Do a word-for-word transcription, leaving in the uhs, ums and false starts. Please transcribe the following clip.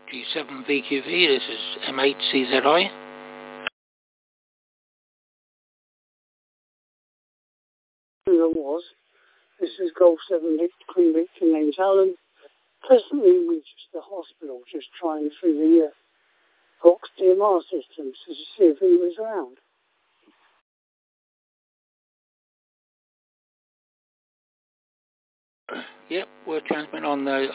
G seven V Q V, this is M eight C Z I. There was. This is Golf seven Queen Victor, name's Alan. Presently we're just at the hospital, just trying through the uh, Vox D M R system to see if he was around. Yep, we're transmitting on the